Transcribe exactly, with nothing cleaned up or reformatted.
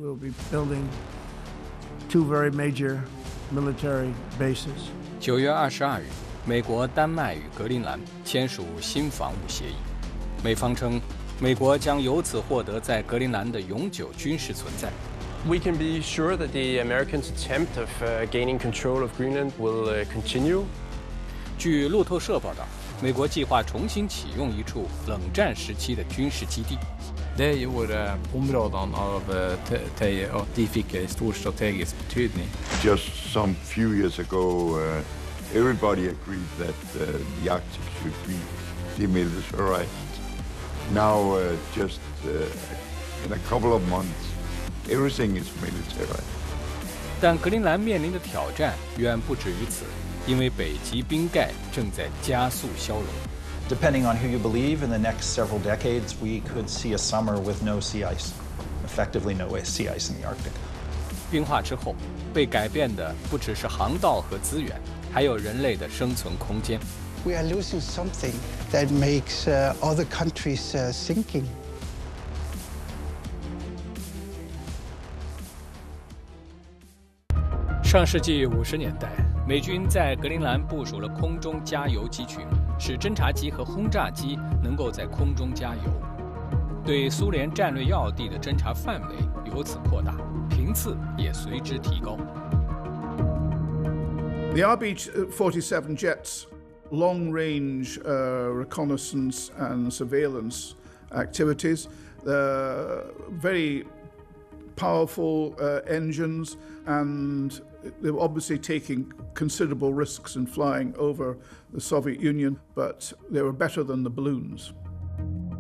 we'll be building two very major military bases. 九月二十二日，美国、丹麦与格陵兰签署新防务协议，美方称，美国将由此获得在格陵兰的永久军事存在。 We can be sure that the Americans' attempt of uh, gaining control of Greenland will uh, continue. 据路透社报道，美国计划重新启用一处冷战时期的军事基地。 Det gjorde områdene av Teie at de fikk en stor strategisk betydning. Just some few years ago, uh, everybody agreed that uh, the Arctic should be demilitarized. Now, uh, just uh, in a couple of months, everything is militarized. 但格陵兰面临的挑战远不止于此，因为北极冰盖正在加速消融。 Depending on who you believe, in the next several decades, we could see a summer with no sea ice, effectively no sea ice in the Arctic. 冰化之后，被改变的不只是航道和资源，还有人类的生存空间。 We are losing something that makes uh, other countries uh, sinking. 上世纪五十年代，美军在格陵兰部署了空中加油机群，使侦察机和轰炸机能够在空中加油，对苏联战略要地的侦察范围由此扩大，频次也随之提高。 The R B forty-seven jets long-range uh, reconnaissance and surveillance activities, uh, very powerful uh, engines, and they were obviously taking considerable risks in flying over the Soviet Union, but they were better than the balloons.